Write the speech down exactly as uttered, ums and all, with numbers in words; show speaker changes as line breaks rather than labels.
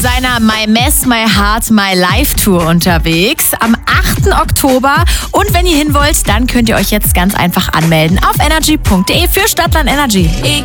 seiner My Mess, My Heart, My Life Tour unterwegs am achten Oktober. Und wenn ihr hin wollt, dann könnt ihr euch jetzt ganz einfach anmelden auf energy punkt de für Stadtland Energy.